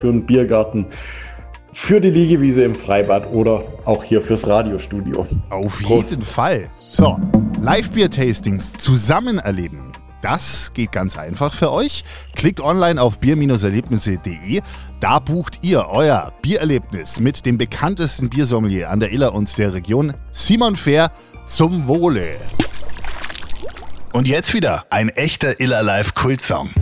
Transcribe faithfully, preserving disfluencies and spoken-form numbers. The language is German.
für einen Biergarten, für die Liegewiese im Freibad oder auch hier fürs Radiostudio. Auf Prost. jeden Fall. So, Live-Bier-Tastings zusammen erleben. Das geht ganz einfach für euch. Klickt online auf bier erlebnisse punkt de. Da bucht ihr euer Biererlebnis mit dem bekanntesten Biersommelier an der Iller und der Region, Simon Fehr, zum Wohle. Und jetzt wieder ein echter Iller Live Kultsong.